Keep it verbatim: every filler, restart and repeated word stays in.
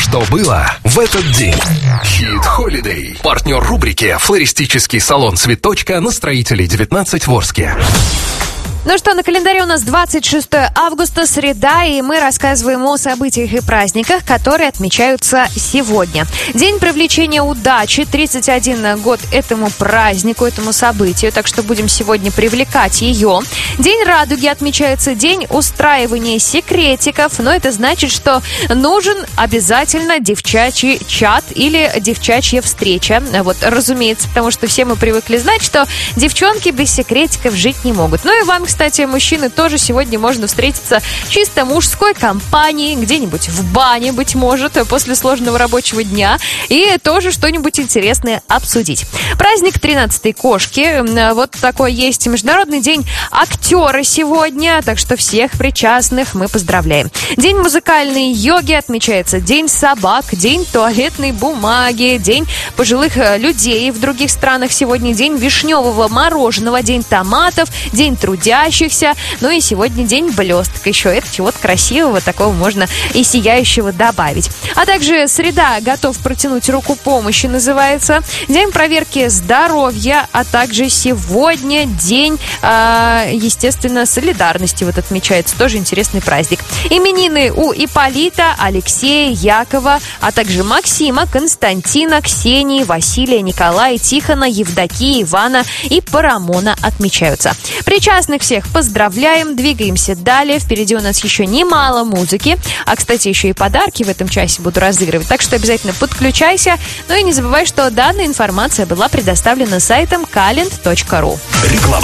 Что было в этот день? Хит Холидей. Партнер рубрики «Флористический салон Цветочка» на Строителей девятнадцать в Орске. Ну что, на календаре у нас двадцать шестое августа, среда, и мы рассказываем о событиях и праздниках, которые отмечаются сегодня. День привлечения удачи, тридцать один год этому празднику, этому событию, так что будем сегодня привлекать ее. День радуги отмечается, день устраивания секретиков, но это значит, что нужен обязательно девчачий чат или девчачья встреча. Вот, разумеется, потому что все мы привыкли знать, что девчонки без секретиков жить не могут. Ну и вам, кстати, мужчины, тоже сегодня можно встретиться чисто мужской компанией, где-нибудь в бане, быть может, после сложного рабочего дня, и тоже что-нибудь интересное обсудить. Праздник тринадцатой кошки, вот такой есть. Международный день актера сегодня, так что всех причастных мы поздравляем. День музыкальной йоги отмечается, день собак, день туалетной бумаги, день пожилых людей в других странах сегодня, день вишневого мороженого, день томатов, день трудящихся. Ну и сегодня день блесток. Еще это чего-то красивого, такого можно и сияющего добавить. А также среда, готов протянуть руку помощи, называется. День проверки здоровья, а также сегодня день, э, естественно, солидарности вот отмечается. Тоже интересный праздник. Именины у Ипполита, Алексея, Якова, а также Максима, Константина, Ксении, Василия, Николая, Тихона, Евдокии, Ивана и Парамона отмечаются. Причастных всех поздравляем, двигаемся далее. Впереди у нас еще немало музыки. А, кстати, еще и подарки в этом часе буду разыгрывать. Так что обязательно подключайся. Ну и не забывай, что данная информация была предоставлена сайтом калент точка ру.